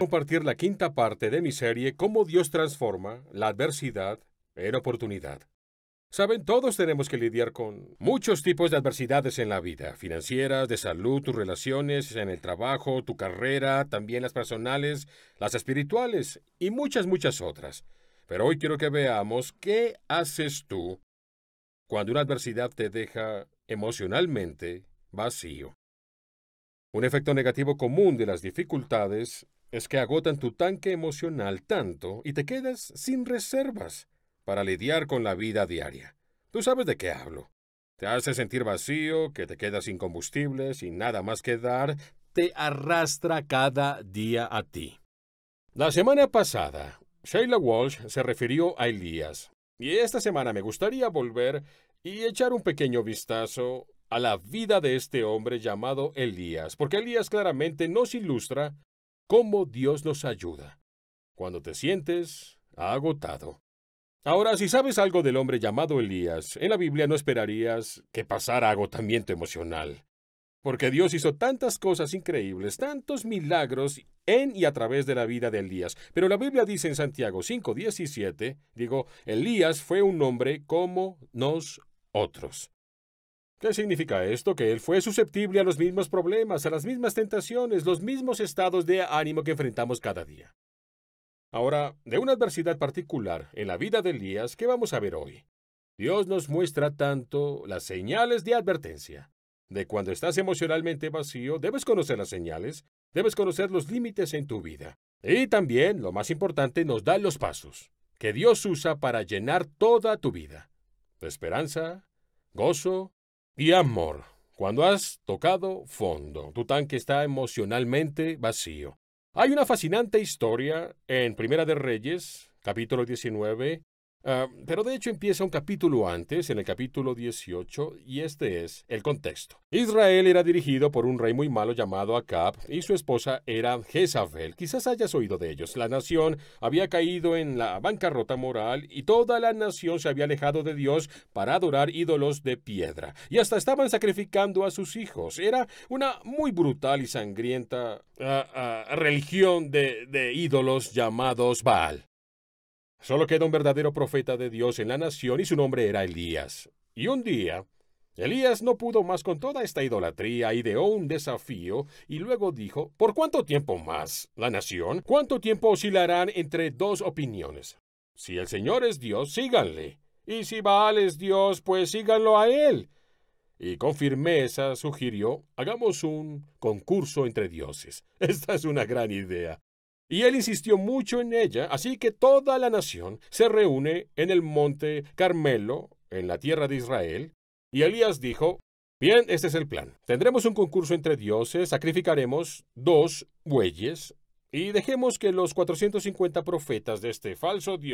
Compartir la quinta parte de mi serie Cómo Dios transforma la adversidad en oportunidad. Saben, todos tenemos que lidiar con muchos tipos de adversidades en la vida, financieras, de salud, tus relaciones, en el trabajo, tu carrera, también las personales, las espirituales y muchas otras. Pero hoy quiero que veamos qué haces tú cuando una adversidad te deja emocionalmente vacío. Un efecto negativo común de las dificultades es que agotan tu tanque emocional tanto y te quedas sin reservas para lidiar con la vida diaria. Tú sabes de qué hablo. Te hace sentir vacío, que te quedas sin combustible, sin nada más que dar, te arrastra cada día a ti. La semana pasada, Sheila Walsh se refirió a Elías, y esta semana me gustaría volver y echar un pequeño vistazo a la vida de este hombre llamado Elías, porque Elías claramente nos ilustra cómo Dios nos ayuda cuando te sientes agotado. Ahora, si sabes algo del hombre llamado Elías, en la Biblia no esperarías que pasara agotamiento emocional, porque Dios hizo tantas cosas increíbles, tantos milagros en y a través de la vida de Elías. Pero la Biblia dice en Santiago 5:17, Elías fue un hombre como nosotros. ¿Qué significa esto? Que él fue susceptible a los mismos problemas, a las mismas tentaciones, los mismos estados de ánimo que enfrentamos cada día. Ahora, de una adversidad particular en la vida de Elías, ¿qué vamos a ver hoy? Dios nos muestra tanto las señales de advertencia. De cuando estás emocionalmente vacío, debes conocer las señales, debes conocer los límites en tu vida. Y también, lo más importante, nos da los pasos que Dios usa para llenar toda tu vida. De esperanza, gozo y amor. Cuando has tocado fondo, tu tanque está emocionalmente vacío. Hay una fascinante historia en Primera de Reyes, capítulo 19, pero de hecho empieza un capítulo antes, en el capítulo 18, y este es el contexto. Israel era dirigido por un rey muy malo llamado Acab, y su esposa era Jezabel. Quizás hayas oído de ellos. La nación había caído en la bancarrota moral, y toda la nación se había alejado de Dios para adorar ídolos de piedra, y hasta estaban sacrificando a sus hijos. Era una muy brutal y sangrienta religión de ídolos llamados Baal. Solo queda un verdadero profeta de Dios en la nación y su nombre era Elías. Y un día, Elías no pudo más con toda esta idolatría, ideó un desafío y luego dijo, ¿por cuánto tiempo más, la nación? ¿Cuánto tiempo oscilarán entre dos opiniones? Si el Señor es Dios, síganle. Y si Baal es Dios, pues síganlo a él. Y con firmeza sugirió, hagamos un concurso entre dioses. Esta es una gran idea. Y él insistió mucho en ella, así que toda la nación se reúne en el monte Carmelo, en la tierra de Israel, y Elías dijo, bien, este es el plan. Tendremos un concurso entre dioses, sacrificaremos 2 bueyes, y dejemos que los 450 profetas de este falso dios